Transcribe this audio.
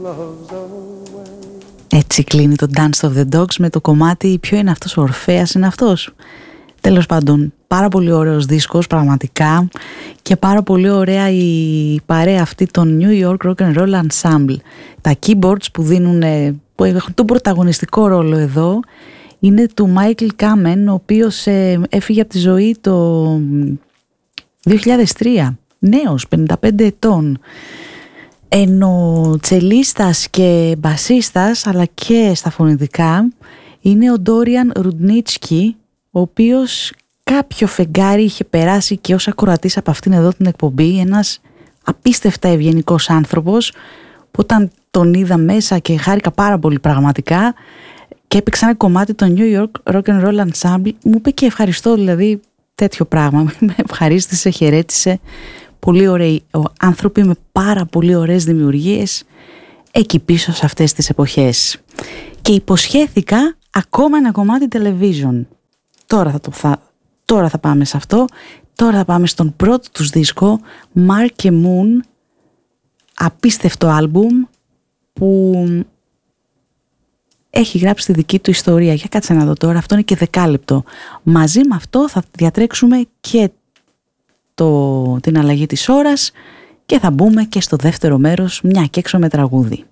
Έτσι κλείνει το Dance of the Dogs με το κομμάτι «Ποιο είναι αυτός ο Ορφέας, είναι αυτός». Τέλος πάντων, πάρα πολύ ωραίος δίσκος πραγματικά και πάρα πολύ ωραία η παρέα αυτή των New York Rock and Roll Ensemble. Τα keyboards που έχουν τον πρωταγωνιστικό ρόλο εδώ είναι του Michael Kamen, ο οποίος έφυγε από τη ζωή το 2003, νέος, 55 ετών. Ενώ τσελίστας και μπασίστας αλλά και στα φωνητικά είναι ο Ντόριαν Ρουντνίτσκι, ο οποίος κάποιο φεγγάρι είχε περάσει και ως ακροατής από αυτήν εδώ την εκπομπή, ένας απίστευτα ευγενικός άνθρωπος που όταν τον είδα μέσα και χάρηκα πάρα πολύ πραγματικά και έπαιξε ένα κομμάτι το New York Rock and Roll Ensemble, μου είπε και ευχαριστώ, δηλαδή τέτοιο πράγμα, με ευχαρίστησε, χαιρέτησε. Πολύ ωραίοι άνθρωποι με πάρα πολύ ωραίες δημιουργίες εκεί πίσω σε αυτές τις εποχές. Και υποσχέθηκα ακόμα ένα κομμάτι television. Τώρα θα πάμε σε αυτό. Τώρα θα πάμε στον πρώτο τους δίσκο, Mark and Moon, απίστευτο άλμπουμ που έχει γράψει τη δική του ιστορία. Για κάτσε να δω τώρα, αυτό είναι και 10 λεπτό. Μαζί με αυτό θα διατρέξουμε και την αλλαγή της ώρας και θα μπούμε και στο δεύτερο μέρος, μια και έξω με τραγούδι.